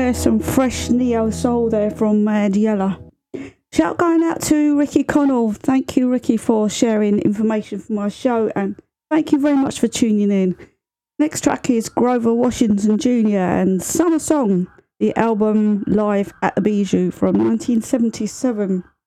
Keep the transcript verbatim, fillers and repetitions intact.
Yeah, some fresh neo soul there from uh, Diella. Shout going out to Ricky Connell. Thank you, Ricky, for sharing information for my show, and thank you very much for tuning in. Next track is Grover Washington Junior and Summer Song, the album Live at the Bijou from nineteen seventy-seven.